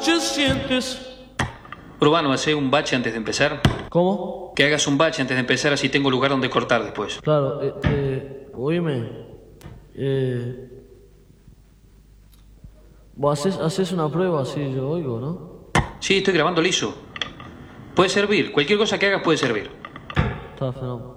noche sientes. Urbano, ¿hace un bache antes de empezar? ¿Cómo? Que hagas un bache antes de empezar, así tengo lugar donde cortar después. Claro, oíme. Vos haces una prueba así, yo oigo, ¿no? Sí, estoy grabando liso. Puede servir, cualquier cosa que hagas puede servir. Está fenómeno.